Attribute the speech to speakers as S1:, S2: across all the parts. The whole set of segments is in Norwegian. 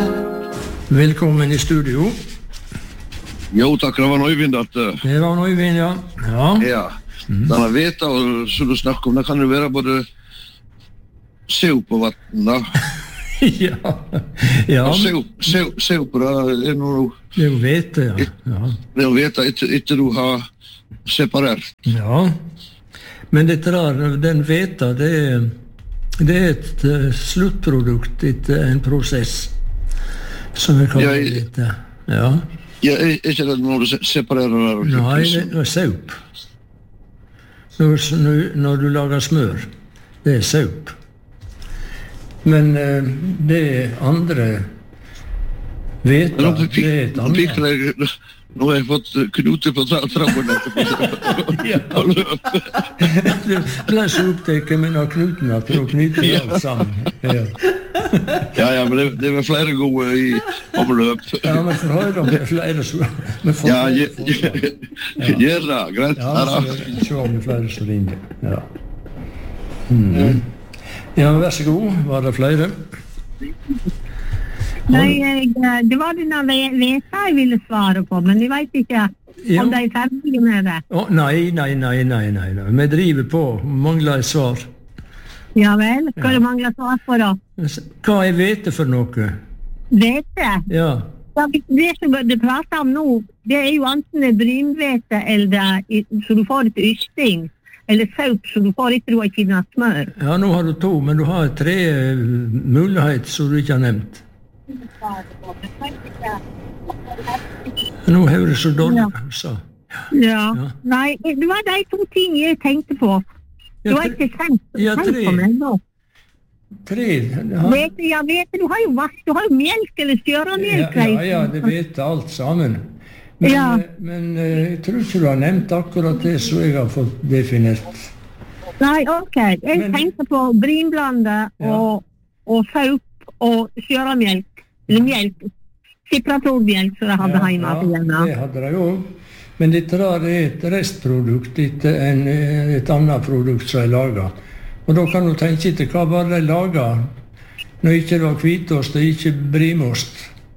S1: Velkommen i studio.
S2: Jo, takk, det var Øyvind at...
S1: Det var Øyvind, ja.
S2: Ja. Denne veta, som du snakker om, det kan jo være både saup og vatten, da.
S1: Ja.
S2: Og saup, det noe...
S1: Det er jo vete, ja.
S2: Det er jo vete etter du har separert.
S1: Ja. Men dette der, den veta, det er et sluttprodukt etter en prosess. Som vi kaller det. Ja.
S2: Ja, ikke det når du separerer det?
S1: Nei, det er saup. Når du lager smør, det er saup. Men det andre veta, det er et annet. Nå har jeg fått knute på trappen etterpå. Ja. Du ble så opptatt med noen knutene til å knyte alt sammen. Ja, men det er flere gode i omløp. Ja, men for høyre om det er flere så... Ja, gjør det, greit. Ja, så se om det er flere som ringer. Ja. Ja, vær så god. Var det flere?
S3: Nei, det var denne veta jeg ville svare på, men jeg vet ikke om de er ferdige med det.
S1: Nei. Vi driver på, mangler et svar.
S3: Ja vel, hva det mangler svar på da?
S1: Hva er vete for noe?
S3: Vete?
S1: Ja.
S3: Det som du prater om nå, det er jo enten brynvete eller så du får et ysting, eller saup så du får etter du har kinnet smør.
S1: Ja, nå har du 2, men du har 3 muligheter som du ikke har nevnt. Nå hører du så dårlig, sa.
S3: Ja. Nei, det var de 2 ting jeg tenkte på. Du har ikke tenkt på meg nå.
S1: 3?
S3: Ja, vet du, har jo melk eller stjøremelk.
S1: Ja, det vet alt sammen. Men jeg tror ikke du har nevnt akkurat det som jeg har fått definert.
S3: Nei, ok. Jeg tenkte på brynblande og saup og stjøremelk. Eller melk. Cipratormelk som jeg hadde hjemme.
S1: Ja, det hadde jeg også. Men dette er et restprodukt etter et annet produkt som er laget. Og da kan du tenke etter hva var de laget når ikke det var hvitost og ikke brimost.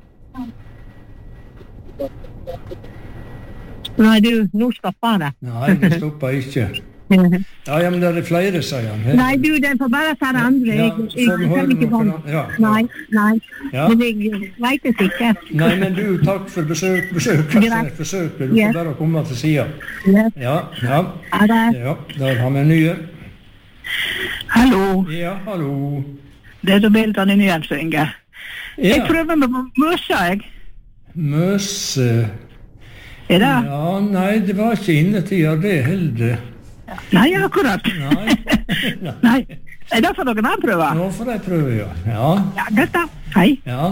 S3: Nei, nå stopper det.
S1: Nei, det stopper ikke. Ja, men det er flere, sier han.
S3: Nei, den får bare ta det andre. Jeg kan ikke på den. Nei. Men jeg vet det ikke.
S1: Nei, men du, takk for besøket. Du får bare komme til siden. Ja. Der har vi nye.
S4: Hallo.
S1: Ja, hallo.
S4: Det er Beltan i Nyansøynge. Jeg prøver med møse, jeg.
S1: Møse?
S4: Er det?
S1: Ja, nei, det var ikke innetid av det heller.
S4: Nei, akkurat. Nei. Er det for noen annen prøver?
S1: Nå får jeg prøve, ja. Ja,
S4: dette. Hei.
S1: Ja.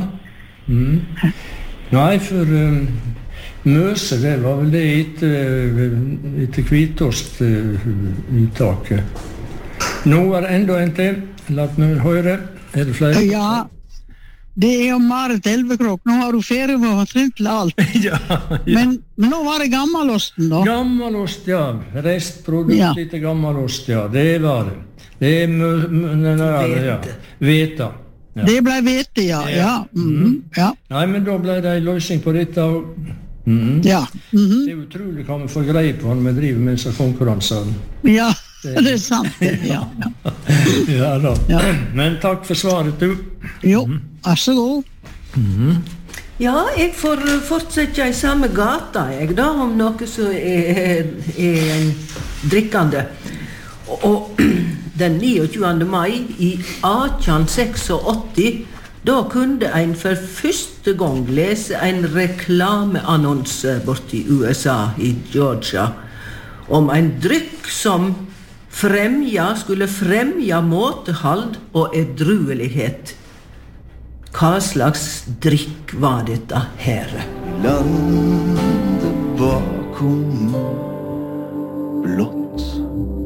S1: Nei, for møse, det var vel det etter hvitost uttaket. Nå er det enda en til. La meg høre. Er det flere?
S4: Ja. Det er jo Marit Elvekrok. Nå har du ferie med å trynt til alt.
S1: Ja.
S4: Men nå var det gammelosten da.
S1: Gammelost, ja. Restprodukt etter gammelost, ja. Det var det. Det er veta. Ja.
S4: Det ble vete, ja.
S1: Nei, men da ble det en løsning på dette.
S4: Ja.
S1: Det er utrolig hva vi får greie på når vi driver med disse konkurransene.
S4: Ja, det er sant. Ja
S1: da. Men takk for svaret, du.
S4: Jo, vær så god.
S5: Ja, jeg får fortsette i samme gata, jeg da, om noe som er en drikkende. Og den 29. mai i 1886, da kunne en for første gang lese en reklameannonse bort i USA, i Georgia, om en drykk som skulle fremja måtehald og edruelighet. Hva slags drikk var dette her?
S6: Landet bakom blått